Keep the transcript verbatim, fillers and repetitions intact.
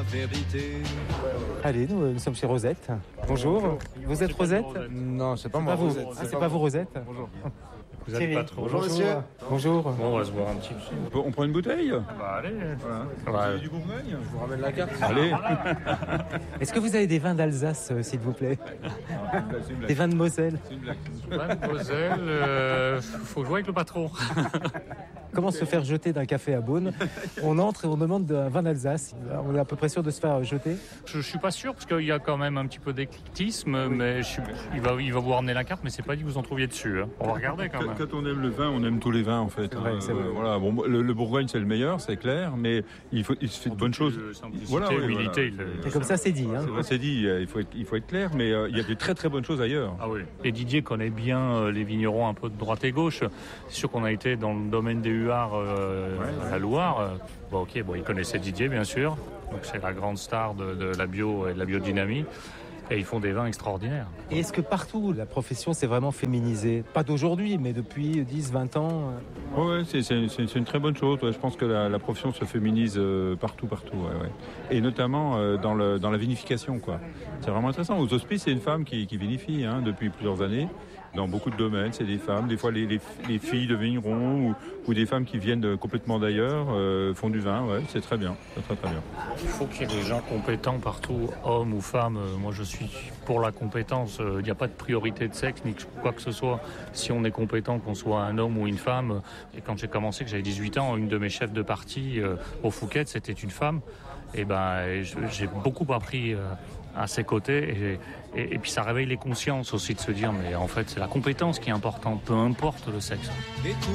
vérité. Allez, nous, nous sommes chez Rosette. Bonjour. Bonjour. Vous êtes Rosette ? Non, c'est pas C'est moi. pas vous. Rosette. Ah, c'est pas vous, Rosette ? Bonjour. Vous êtes Thierry. pas trop. Bonjour, monsieur. Bonjour. Bon, on va se boire un petit peu. On prend une bouteille ? Bah allez. Voilà. Ouais. Du Bourgogne ? Je vous ramène la carte. Allez. Est-ce que vous avez des vins d'Alsace, euh, s'il vous plaît ? C'est une blague. Des vins de Moselle ? C'est une blague. Mademoiselle, euh, faut jouer avec le patron. Comment se faire jeter d'un café à Beaune ? On entre et on demande un vin d'Alsace. On est à peu près sûr de se faire jeter. Je, je suis pas sûr parce qu'il y a quand même un petit peu d'éclectisme, mais je suis, il va, il va vous ramener la carte, mais c'est pas dit que vous en trouviez dessus. Hein. On va regarder quand Quand, même. quand on aime le vin, on aime tous les vins en fait. C'est vrai, hein. c'est vrai. Euh, voilà. Bon, le, le Bourgogne c'est le meilleur, c'est clair, mais il faut, il se fait de bonnes choses. Euh, Simplicité, Voilà, oui, humilité. voilà. il- Et comme ça, c'est dit. Hein. C'est vrai, c'est dit. Il faut être, il faut être clair, mais euh, il y a de très très bonnes choses ailleurs. Ah oui. Et Didier connaît bien euh, les vignerons un peu de droite et gauche. C'est sûr qu'on a été dans le domaine des huards euh, à la Loire. Euh, Bon, ok, bon, il connaissait Didier, bien sûr. Donc, c'est la grande star de, de la bio et de la biodynamie. Et ils font des vins extraordinaires. Et est-ce que partout, la profession s'est vraiment féminisée ? Pas d'aujourd'hui, mais depuis dix, vingt ans. euh, Ouais, ouais, c'est, c'est, c'est, c'est une très bonne chose. Ouais. Je pense que la, la profession se féminise euh, partout, partout. Ouais, ouais. Et notamment euh, dans, le, dans la vinification, quoi. C'est vraiment intéressant. Aux hospices, c'est une femme qui, qui vinifie hein, depuis plusieurs années. Dans beaucoup de domaines, c'est des femmes. Des fois, les, les, les filles de vignerons ou, ou des femmes qui viennent de, complètement d'ailleurs euh, font du vin. Ouais, c'est très bien. C'est très, très bien. Il faut qu'il y ait des gens compétents partout, hommes ou femmes. Euh, Moi, je suis pour la compétence. Euh, Il n'y a pas de priorité de sexe ni quoi que ce soit. Si on est compétent, qu'on soit un homme ou une femme. Et quand j'ai commencé, que j'avais dix-huit ans, une de mes chefs de parti euh, au Fouquet, c'était une femme. Et ben, et je- j'ai beaucoup appris euh, à ses côtés. Et, et, et puis, ça réveille les consciences aussi de se dire, mais en fait, c'est la compétence qui est importante, peu importe le sexe. Et tout